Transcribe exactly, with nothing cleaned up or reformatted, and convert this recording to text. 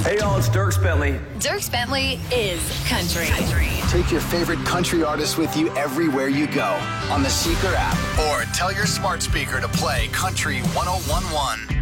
Hey, y'all, it's Dierks Bentley. Dierks Bentley is country. country. Take your favorite country artist with you everywhere you go on the Seeker app, or tell your smart speaker to play Country one oh one one.